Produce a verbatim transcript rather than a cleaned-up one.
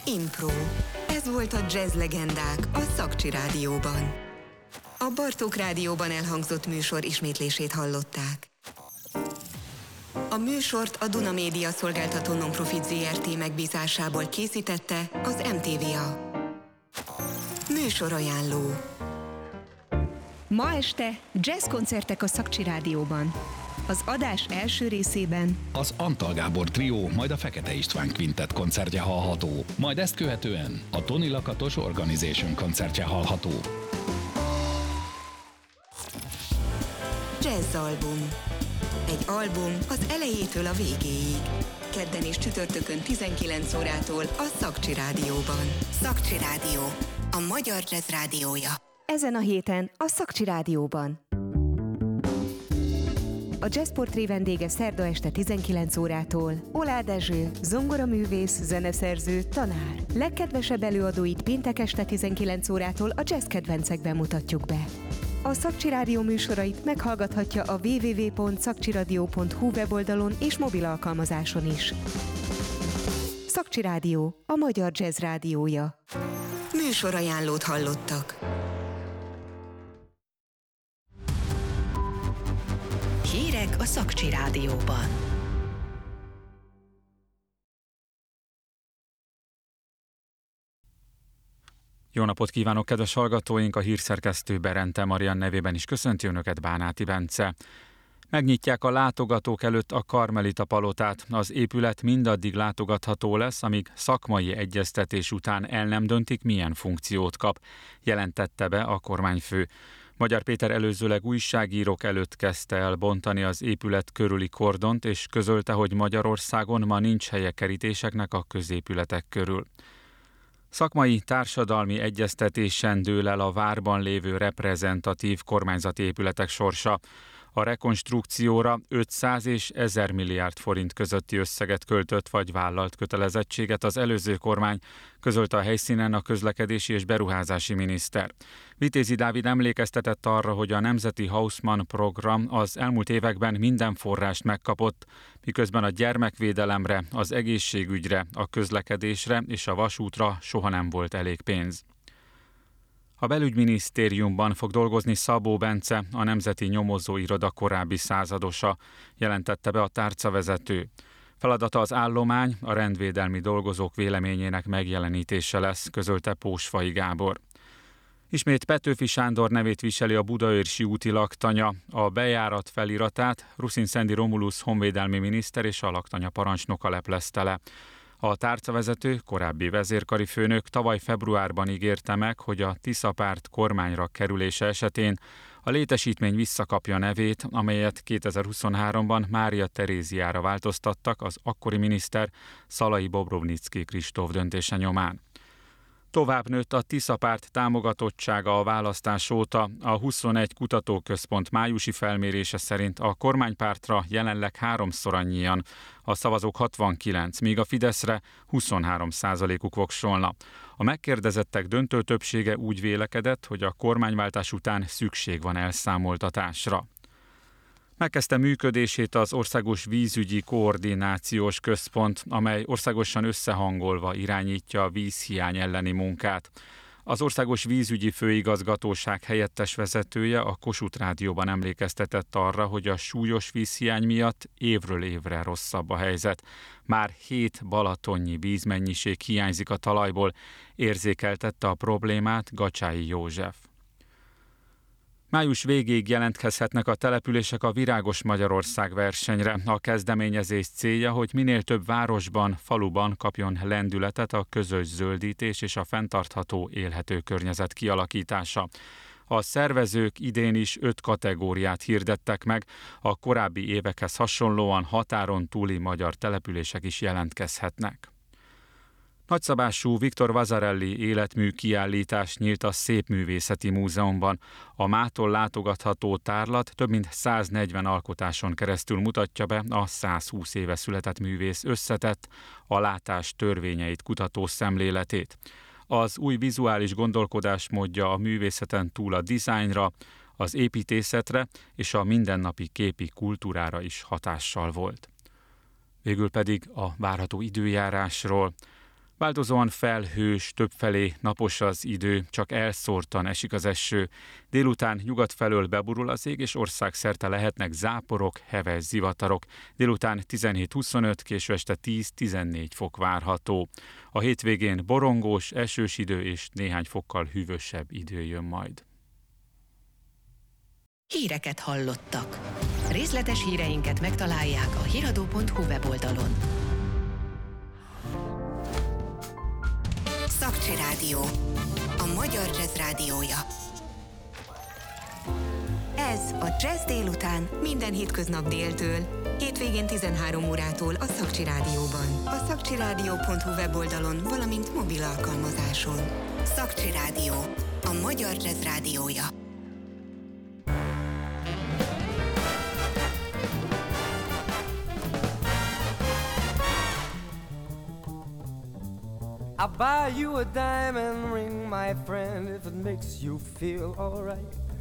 Impro. Ez volt a Jazz Legendák a Szakcsi Rádióban. A Bartók Rádióban elhangzott műsor ismétlését hallották. A műsort a Duna Média Szolgáltató Nonprofit zé er té megbízásából készítette az em té vé á. Műsorajánló. Ma este jazzkoncertek a Szakcsi Rádióban. Az adás első részében az Antal Gábor trió, majd a Fekete István Quintet koncertje hallható. Majd ezt követően a Tony Lakatos Organization koncertje hallható. Jazz album. Egy album az elejétől a végéig. Kedden és csütörtökön tizenkilenc órától a Szakcsi Rádióban. Szakcsi Rádió. A magyar jazz rádiója. Ezen a héten a Szakcsi Rádióban. A Jazz Portré vendége szerda este tizenkilenc órától Oláh Dezső, zongoraművész, zeneszerző, tanár. Legkedvesebb előadóit péntek este tizenkilenc órától a jazz kedvencekben mutatjuk be. A Szakcsi Rádió műsorait meghallgathatja a double-u double-u double-u pont szakcsiradio pont hu weboldalon és mobil alkalmazáson is. Szakcsi Rádió, a magyar jazz rádiója. Műsorajánlót hallottak. Hírek a Szakcsi Rádióban. Jó napot kívánok, kedves hallgatóink! A hírszerkesztő Berente Marian nevében is köszönti Önöket, Bánáti Bence. Megnyitják a látogatók előtt a Karmelita palotát. Az épület mindaddig látogatható lesz, amíg szakmai egyeztetés után el nem döntik, milyen funkciót kap, jelentette be a kormányfő. Magyar Péter előzőleg újságírók előtt kezdte el bontani az épület körüli kordont, és közölte, hogy Magyarországon ma nincs helye kerítéseknek a középületek körül. Szakmai társadalmi egyeztetésen dől el a várban lévő reprezentatív kormányzati épületek sorsa. A rekonstrukcióra ötszáz és ezer milliárd forint közötti összeget költött vagy vállalt kötelezettséget az előző kormány, közölte a helyszínen a közlekedési és beruházási miniszter. Vitézi Dávid emlékeztetett arra, hogy a Nemzeti Haussmann program az elmúlt években minden forrást megkapott, miközben a gyermekvédelemre, az egészségügyre, a közlekedésre és a vasútra soha nem volt elég pénz. A belügyminisztériumban fog dolgozni Szabó Bence, a Nemzeti Nyomozóiroda korábbi századosa, jelentette be a tárcavezető. Feladata az állomány, a rendvédelmi dolgozók véleményének megjelenítése lesz, közölte Pósfai Gábor. Ismét Petőfi Sándor nevét viseli a budaörsi úti laktanya. A bejárat feliratát Ruszin Szendi Romulusz honvédelmi miniszter és a laktanya parancsnoka leplezte le. A tárcavezető, korábbi vezérkari főnök tavaly februárban ígérte meg, hogy a Tisza párt kormányra kerülése esetén a létesítmény visszakapja nevét, amelyet kétezer-huszonháromban Mária Teréziára változtattak az akkori miniszter Szalai Bobrovnicki Kristóf döntése nyomán. Tovább nőtt a Tisza párt támogatottsága a választás óta. A huszonegy kutatóközpont májusi felmérése szerint a kormánypártra jelenleg háromszor annyian, a szavazók hatvankilenc, míg a Fideszre huszonhárom százalékuk voksolna. A megkérdezettek döntő többsége úgy vélekedett, hogy a kormányváltás után szükség van elszámoltatásra. Megkezdte működését az Országos Vízügyi Koordinációs Központ, amely országosan összehangolva irányítja a vízhiány elleni munkát. Az Országos Vízügyi Főigazgatóság helyettes vezetője a Kossuth Rádióban emlékeztetett arra, hogy a súlyos vízhiány miatt évről évre rosszabb a helyzet. Már hét balatonnyi vízmennyiség hiányzik a talajból, érzékeltette a problémát Gacsái József. Május végéig jelentkezhetnek a települések a Virágos Magyarország versenyre. A kezdeményezés célja, hogy minél több városban, faluban kapjon lendületet a közös zöldítés és a fenntartható élhető környezet kialakítása. A szervezők idén is öt kategóriát hirdettek meg, a korábbi évekhez hasonlóan határon túli magyar települések is jelentkezhetnek. Nagyszabású Viktor Vasarely életmű kiállítás nyílt a Szépművészeti Múzeumban. A mától látogatható tárlat több mint száznegyven alkotáson keresztül mutatja be a százhúsz éve született művész összetett, a látás törvényeit kutató szemléletét. Az új vizuális gondolkodásmódja a művészeten túl a dizájnra, az építészetre és a mindennapi képi kultúrára is hatással volt. Végül pedig a várható időjárásról. Változóan felhős, többfelé napos az idő, csak elszórtan esik az eső. Délután nyugat felől beburul az ég, és országszerte lehetnek záporok, heves zivatarok. Délután tizenhét-huszonöt, késő este tíz-tizennégy fok várható. A hétvégén borongós, esős idő és néhány fokkal hűvösebb idő jön majd. Híreket hallottak. Részletes híreinket megtalálják a hiradó pont hu weboldalon. Szakcsi Rádió, a magyar jazz rádiója. Ez a Jazz délután minden hétköznap déltől, hétvégén tizenhárom órától a Szakcsi Rádióban. A szakcsi rádió pont hu weboldalon, valamint mobil alkalmazáson. Szakcsi Rádió, a magyar jazz rádiója. I'll buy you a diamond ring, my friend, if it makes you feel alright.